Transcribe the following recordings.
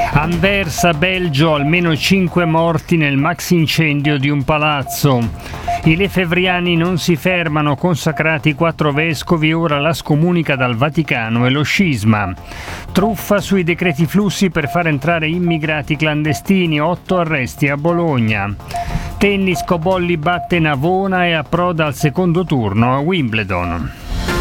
Anversa, Belgio, almeno 5 morti nel maxi incendio di un palazzo. I lefevriani non si fermano, consacrati 4 vescovi, ora la scomunica dal Vaticano e lo scisma. Truffa sui decreti flussi per far entrare immigrati clandestini, 8 arresti a Bologna. Tennis, Cobolli batte Navona e approda al secondo turno a Wimbledon.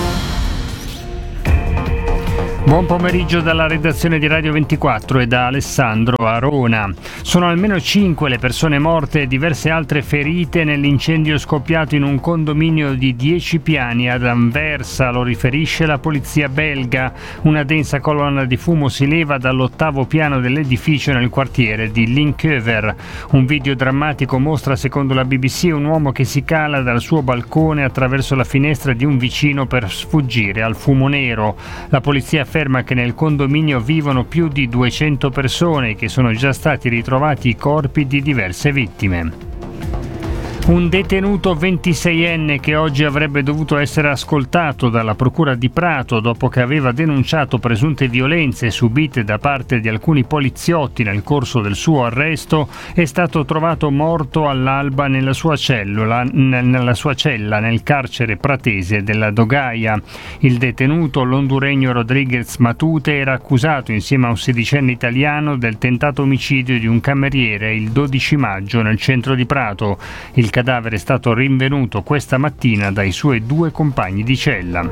Buon pomeriggio dalla redazione di Radio 24 e da Alessandro Arona. Sono almeno 5 le persone morte e diverse altre ferite nell'incendio scoppiato in un condominio di 10 piani ad Anversa, lo riferisce la polizia belga. Una densa colonna di fumo si leva dall'8° piano dell'edificio nel quartiere di Linköver. Un video drammatico mostra, secondo la BBC, un uomo che si cala dal suo balcone attraverso la finestra di un vicino per sfuggire al fumo nero. La polizia afferma che nel condominio vivono più di 200 persone e che sono già stati ritrovati i corpi di diverse vittime. Un detenuto 26enne che oggi avrebbe dovuto essere ascoltato dalla procura di Prato dopo che aveva denunciato presunte violenze subite da parte di alcuni poliziotti nel corso del suo arresto è stato trovato morto all'alba nella sua cella nel carcere pratese della Dogaia. Il detenuto, l'honduregno Rodriguez Matute, era accusato insieme a un 16enne italiano del tentato omicidio di un cameriere il 12 maggio nel centro di Prato. Il cadavere è stato rinvenuto questa mattina dai suoi 2 compagni di cella.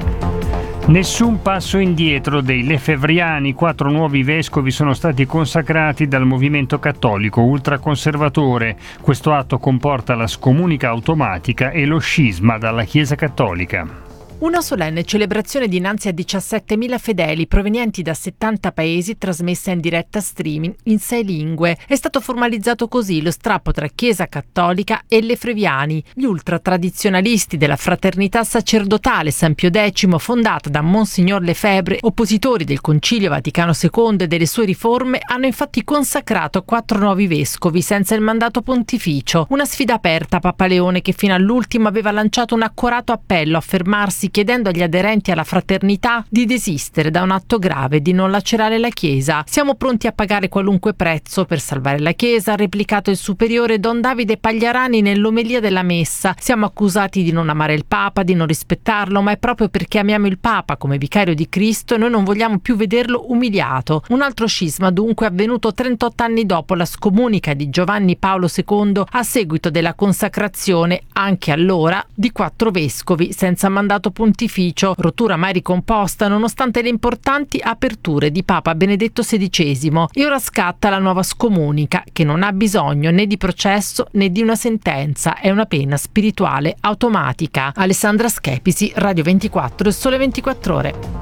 Nessun passo indietro dei lefevriani, 4 nuovi vescovi sono stati consacrati dal movimento cattolico ultraconservatore. Questo atto comporta la scomunica automatica e lo scisma dalla Chiesa cattolica. Una solenne celebrazione dinanzi a 17.000 fedeli provenienti da 70 paesi, trasmessa in diretta streaming in 6 lingue. È stato formalizzato così lo strappo tra Chiesa cattolica e lefevriani, gli ultratradizionalisti della Fraternità Sacerdotale San Pio X, fondata da Monsignor Lefebvre, oppositori del Concilio Vaticano II e delle sue riforme, hanno infatti consacrato 4 nuovi vescovi senza il mandato pontificio. Una sfida aperta a Papa Leone, che fino all'ultimo aveva lanciato un accorato appello a fermarsi, chiedendo agli aderenti alla fraternità di desistere da un atto grave, di non lacerare la Chiesa. Siamo pronti a pagare qualunque prezzo per salvare la Chiesa, ha replicato il superiore Don Davide Pagliarani nell'omelia della messa. Siamo accusati di non amare il Papa, di non rispettarlo, ma è proprio perché amiamo il Papa come vicario di Cristo e noi non vogliamo più vederlo umiliato. Un altro scisma dunque avvenuto 38 anni dopo la scomunica di Giovanni Paolo II a seguito della consacrazione, anche allora, di 4 vescovi senza mandato pontificio, rottura mai ricomposta nonostante le importanti aperture di Papa Benedetto XVI. E ora scatta la nuova scomunica, che non ha bisogno né di processo né di una sentenza, è una pena spirituale automatica. Alessandra Schepisi, Radio 24, Il Sole 24 Ore.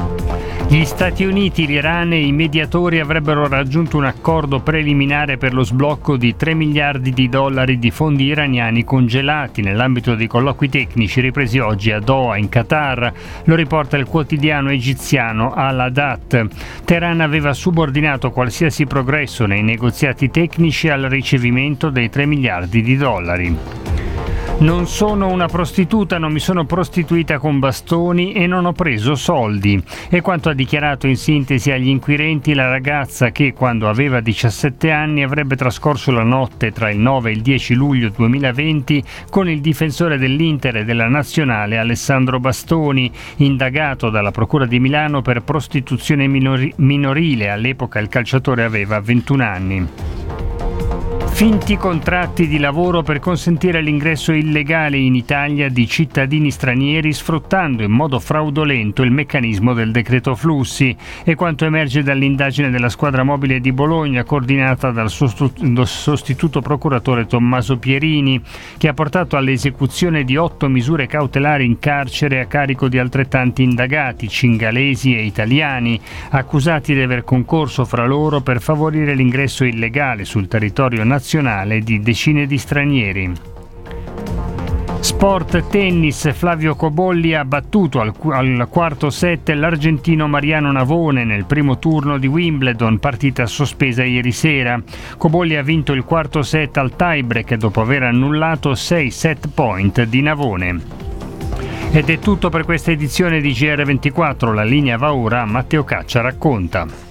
Gli Stati Uniti, l'Iran e i mediatori avrebbero raggiunto un accordo preliminare per lo sblocco di $3 miliardi di fondi iraniani congelati nell'ambito dei colloqui tecnici ripresi oggi a Doha, in Qatar. Lo riporta il quotidiano egiziano Al-Hadat. Teheran aveva subordinato qualsiasi progresso nei negoziati tecnici al ricevimento dei $3 miliardi. Non sono una prostituta, non mi sono prostituita con bastoni e non ho preso soldi. È quanto ha dichiarato in sintesi agli inquirenti la ragazza che, quando aveva 17 anni, avrebbe trascorso la notte tra il 9 e il 10 luglio 2020 con il difensore dell'Inter e della Nazionale Alessandro Bastoni, indagato dalla Procura di Milano per prostituzione minorile. All'epoca il calciatore aveva 21 anni. Finti contratti di lavoro per consentire l'ingresso illegale in Italia di cittadini stranieri, sfruttando in modo fraudolento il meccanismo del decreto flussi. È quanto emerge dall'indagine della squadra mobile di Bologna, coordinata dal sostituto procuratore Tommaso Pierini, che ha portato all'esecuzione di 8 misure cautelari in carcere a carico di altrettanti indagati, cingalesi e italiani, accusati di aver concorso fra loro per favorire l'ingresso illegale sul territorio nazionale di decine di stranieri. Sport, tennis, Flavio Cobolli ha battuto al quarto set l'argentino Mariano Navone nel primo turno di Wimbledon, partita sospesa ieri sera. Cobolli ha vinto il quarto set al tiebreak dopo aver annullato 6 set point di Navone. Ed è tutto per questa edizione di GR24, la linea va ora a Matteo Caccia racconta.